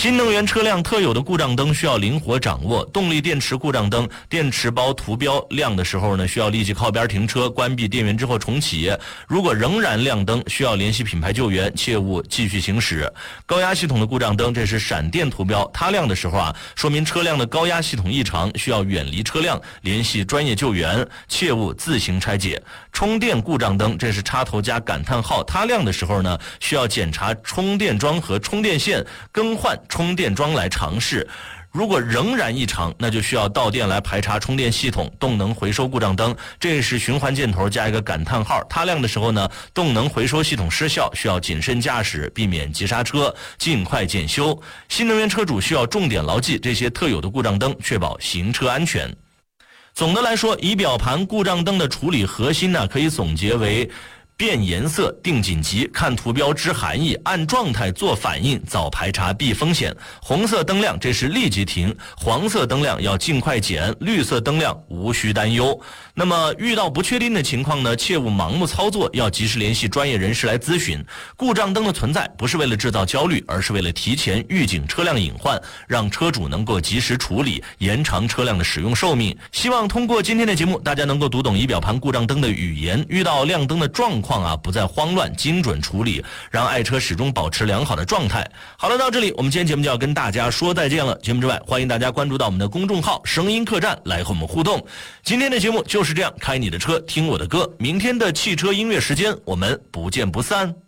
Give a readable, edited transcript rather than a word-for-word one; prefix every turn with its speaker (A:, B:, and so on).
A: 新能源车辆特有的故障灯需要灵活掌握，动力电池故障灯电池包图标亮的时候呢，需要立即靠边停车，关闭电源之后重启。如果仍然亮灯，需要联系品牌救援，切勿继续行驶。高压系统的故障灯，这是闪电图标，它亮的时候说明车辆的高压系统异常，需要远离车辆，联系专业救援，切勿自行拆解。充电故障灯，这是插头加感叹号，它亮的时候呢，需要检查充电桩和充电线，更换充电桩来尝试。如果仍然异常，那就需要到店来排查充电系统。动能回收故障灯，这是循环箭头加一个感叹号，它亮的时候呢，动能回收系统失效，需要谨慎驾驶，避免急刹车，尽快检修。新能源车主需要重点牢记这些特有的故障灯，确保行车安全。总的来说，仪表盘故障灯的处理核心呢，可以总结为变颜色定紧急，看图标知含义，按状态做反应，早排查避风险。红色灯亮，这是立即停；黄色灯亮要尽快减；绿色灯亮无需担忧。那么遇到不确定的情况呢，切勿盲目操作，要及时联系专业人士来咨询。故障灯的存在不是为了制造焦虑，而是为了提前预警车辆隐患，让车主能够及时处理，延长车辆的使用寿命。希望通过今天的节目，大家能够读懂仪表盘故障灯的语言，遇到亮灯的状况不再慌乱，精准处理，让爱车始终保持良好的状态。好了，到这里我们今天节目就要跟大家说再见了。节目之外，欢迎大家关注到我们的公众号声音客栈来和我们互动。今天的节目就是这样，开你的车听我的歌，明天的汽车音乐时间我们不见不散。